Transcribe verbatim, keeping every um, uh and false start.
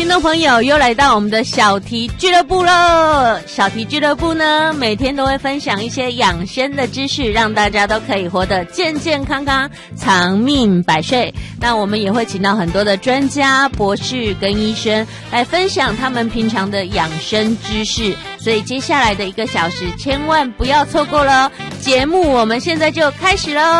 听众朋友又来到我们的小题俱乐部喽！小题俱乐部呢，每天都会分享一些养生的知识，让大家都可以活得健健康康、长命百岁。那我们也会请到很多的专家、博士跟医生来分享他们平常的养生知识，所以接下来的一个小时千万不要错过了。节目我们现在就开始喽！